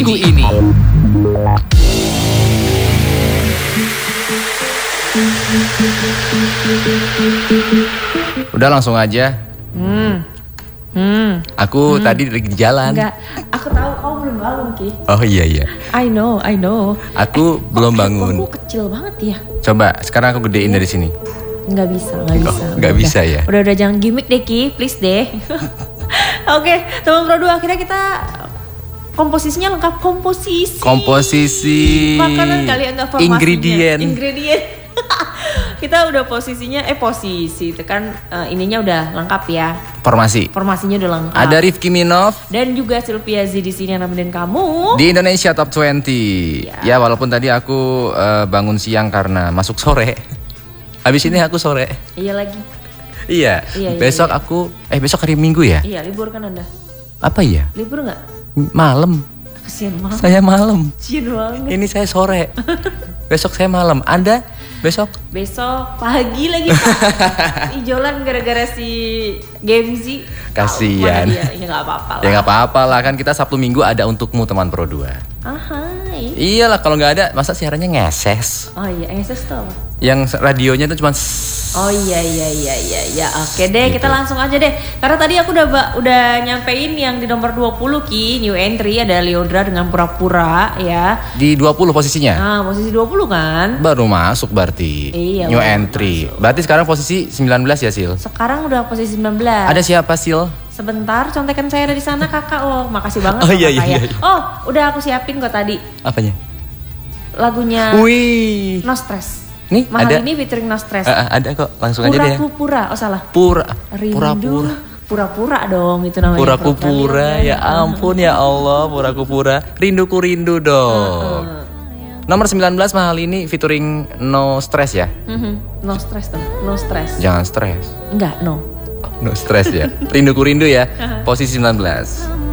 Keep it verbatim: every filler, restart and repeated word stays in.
minggu ini. Udah langsung aja. Hmm. Hmm. Aku hmm. tadi lagi di jalan. Enggak, aku tahu kamu belum bangun, Ki. Oh iya iya. I know, I know. Aku Kok belum bangun. Aku kecil banget ya. Coba sekarang aku gedein dari sini. Nggak bisa, nggak bisa. Oh, nggak bisa ya. Udah udah jangan gimmick deh, Ki, please deh. Oke, teman Pro dua, akhirnya kita komposisinya lengkap. Komposisi. Komposisi. Makanan kali enggak formasinya. Ingredient. Ingredient. Kita udah posisinya, eh posisi itu kan uh, ininya udah lengkap ya. Formasi. Formasinya udah lengkap. Ada Rifki Minov dan juga Sylvia Z di sini yang nemenin kamu di Indonesia Top dua puluh. Ya, ya walaupun tadi aku uh, bangun siang karena masuk sore. Habis ini aku sore. Iya lagi. Iya. iya besok iya. aku eh besok hari Minggu ya? Iya, libur kan Anda. Apa ya? Libur nggak? Malam. Kesian banget. Saya malam. Kesian banget. Ini saya sore. Besok saya malam. Anda besok? Besok pagi lagi Pak. Ijolan gara-gara si game sih. Kasian. Ya nggak apa-apa lah. Ya nggak apa-apa lah, kan kita Sabtu Minggu ada untukmu teman Pro dua. Ahai. Iyalah, kalau nggak ada masa siarannya ngeses. Oh iya, ngeses tuh. Yang radionya tuh cuma. Oh iya iya iya iya ya. Oke deh, gitu. Kita langsung aja deh. Karena tadi aku udah udah nyampein yang di nomor dua puluh, Ki, new entry ada Leodra dengan pura-pura ya. Di dua puluh posisinya? Nah, posisi dua puluh kan? Baru masuk berarti. Iya. New entry. Masuk. Berarti sekarang posisi sembilan belas ya, Sil? Sekarang udah posisi sembilan belas. Ada siapa, Sil? Sebentar, contekan saya ada di sana, Kakak. Oh, makasih banget. Oh iya, iya, iya. Oh, udah aku siapin kok tadi. Apanya? Lagunya. Wih. No Stress. Nih, Mahal ada. ini featuring No Stress. Uh, ada kok, langsung pura aja deh. Pura-pura, oh salah. Pura. Rindu. Pura-pura. Pura-pura dong itu namanya. Pura-pura, ya ampun ya Allah, pura-pura. Rinduku rindu dong. Uh, uh. Nomor sembilan belas Mahal ini featuring No Stress ya? Mm-hmm. No Stress dong, No Stress. Jangan stres. Enggak, no. No Stress ya. Rinduku rindu ya. Posisi sembilan belas.